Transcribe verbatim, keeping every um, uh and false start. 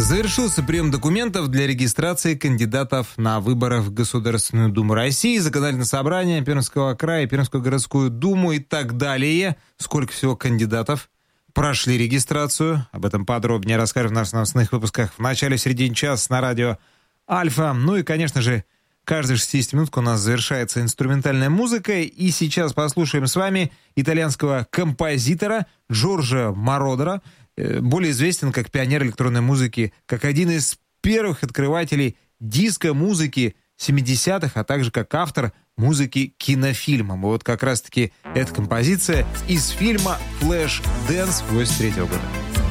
Завершился прием документов для регистрации кандидатов на выборах в Государственную Думу России, Законодательное собрание Пермского края, Пермскую городскую думу и так далее. Сколько всего кандидатов прошли регистрацию? Об этом подробнее расскажем в наших новостных выпусках в начале, середине часа на радио Альфа. Ну и, конечно же, каждые шестьдесят минут у нас завершается инструментальная музыка. И сейчас послушаем с вами итальянского композитора Джорджо Мородера, более известен как пионер электронной музыки, как один из первых открывателей диско-музыки семидесятых, а также как автор музыки кинофильмам. И вот как раз-таки эта композиция из фильма «Флэш Дэнс» восемьдесят третьего года.